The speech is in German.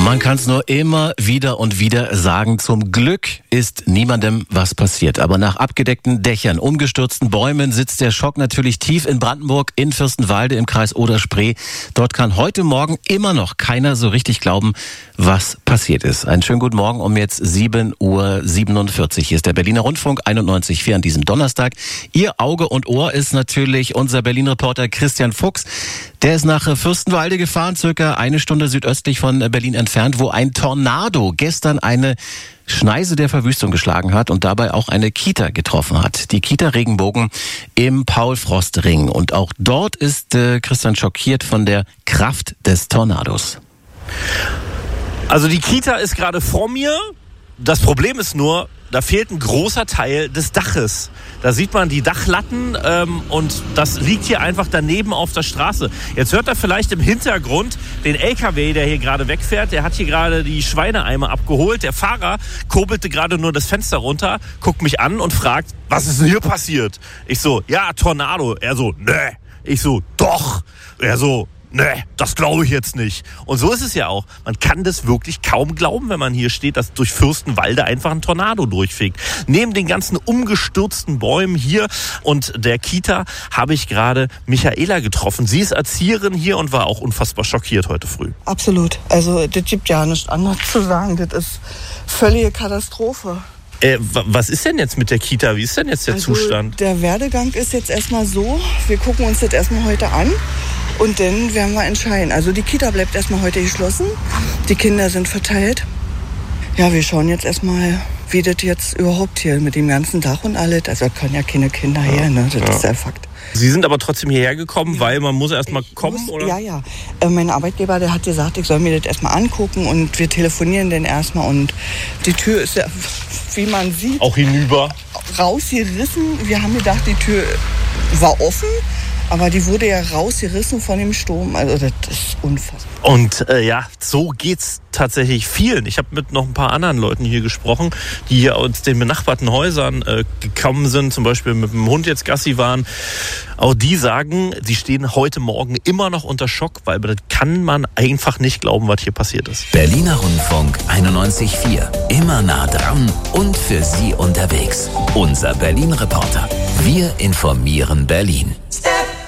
Man kann es nur immer wieder und wieder sagen, zum Glück ist niemandem was passiert. Aber nach abgedeckten Dächern, umgestürzten Bäumen sitzt der Schock natürlich tief in Brandenburg, in Fürstenwalde im Kreis Oder-Spree. Dort kann heute Morgen immer noch keiner so richtig glauben, was passiert ist. Einen schönen guten Morgen um jetzt 7:47 Uhr. Hier ist der Berliner Rundfunk 91,4 an diesem Donnerstag. Ihr Auge und Ohr ist natürlich unser Berlin-Reporter Christian Fuchs. Der ist nach Fürstenwalde gefahren, circa eine Stunde südöstlich von Berlin entfernt, wo ein Tornado gestern eine Schneise der Verwüstung geschlagen hat und dabei auch eine Kita getroffen hat. Die Kita Regenbogen im Paul-Frost-Ring. Und auch dort ist Christian schockiert von der Kraft des Tornados. Also die Kita ist gerade vor mir. Das Problem ist nur, da fehlt ein großer Teil des Daches. Da sieht man die Dachlatten und das liegt hier einfach daneben auf der Straße. Jetzt hört er vielleicht im Hintergrund den LKW, der hier gerade wegfährt. Der hat hier gerade die Schweineeimer abgeholt. Der Fahrer kurbelte gerade nur das Fenster runter, guckt mich an und fragt, was ist denn hier passiert? Ich so, ja, Tornado. Er so, ne. Ich so, doch. Er so, nee, das glaube ich jetzt nicht. Und so ist es ja auch. Man kann das wirklich kaum glauben, wenn man hier steht, dass durch Fürstenwalde einfach ein Tornado durchfegt. Neben den ganzen umgestürzten Bäumen hier und der Kita habe ich gerade Michaela getroffen. Sie ist Erzieherin hier und war auch unfassbar schockiert heute früh. Absolut. Also das gibt ja nichts anderes zu sagen. Das ist völlige Katastrophe. Was ist denn jetzt mit der Kita? Wie ist denn jetzt der Zustand? Der Werdegang ist jetzt erstmal so, wir gucken uns das erstmal heute an. Und dann werden wir entscheiden. Also die Kita bleibt erstmal heute geschlossen. Die Kinder sind verteilt. Ja, wir schauen jetzt erstmal, wie das jetzt überhaupt hier mit dem ganzen Dach und alles. Also da können ja keine Kinder her, ne? Das ist der Fakt. Sie sind aber trotzdem hierher gekommen, weil man muss erstmal kommen, oder? Ja. Mein Arbeitgeber, der hat gesagt, ich soll mir das erstmal angucken und wir telefonieren dann erstmal. Und die Tür ist ja, wie man sieht, auch hinüber rausgerissen. Wir haben gedacht, die Tür war offen. Aber die wurde ja rausgerissen von dem Sturm. Also das ist unfassbar. Und so geht's tatsächlich vielen. Ich habe mit noch ein paar anderen Leuten hier gesprochen, die hier aus den benachbarten Häusern gekommen sind, zum Beispiel mit dem Hund jetzt Gassi waren. Auch die sagen, sie stehen heute Morgen immer noch unter Schock, weil das kann man einfach nicht glauben, was hier passiert ist. Berliner Rundfunk 91,4. Immer nah dran und für Sie unterwegs. Unser Berlin-Reporter. Wir informieren Berlin.